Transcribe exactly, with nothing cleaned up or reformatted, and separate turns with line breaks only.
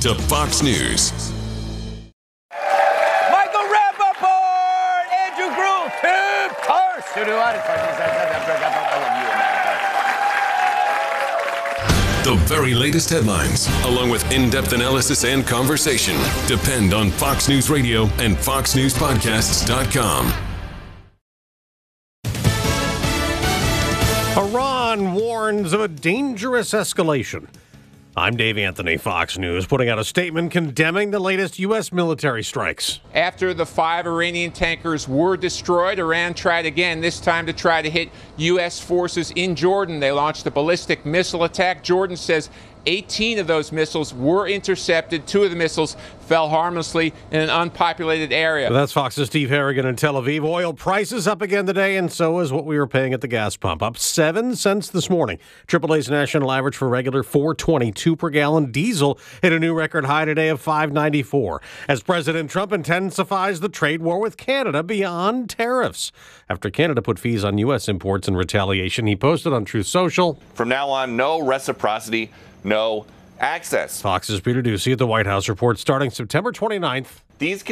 to Fox News.
Michael Rappaport, Andrew Gruel, Tim Tarse.
The very latest headlines, along with in-depth analysis and conversation, depend on Fox News Radio and fox news podcasts dot com.
Iran warns of a dangerous escalation. I'm Dave Anthony, Fox News, putting out a statement condemning the latest U S military strikes.
After the five Iranian tankers were destroyed, Iran tried again, this time to try to hit U S forces in Jordan. They launched a ballistic missile attack. Jordan says eighteen of those missiles were intercepted. Two of the missiles fell harmlessly in an unpopulated area.
That's Fox's Steve Harrigan in Tel Aviv. Oil prices up again today, and so is what we were paying at the gas pump. Up seven cents this morning. triple A's national average for regular four twenty-two per gallon. Diesel hit a new record high today of five ninety-four. As President Trump intensifies the trade war with Canada beyond tariffs. After Canada put fees on U S imports in retaliation, he posted on Truth Social,
"From now on, no reciprocity, no access."
Fox's Peter Doocy at the White House reports starting September twenty-ninth.
These